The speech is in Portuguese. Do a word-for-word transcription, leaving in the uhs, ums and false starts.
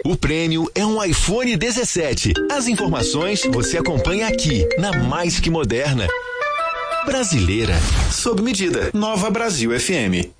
O prêmio é um iPhone dezessete. As informações você acompanha aqui, na Mais Que Moderna. Brasileira, sob medida. Nova Brasil F M.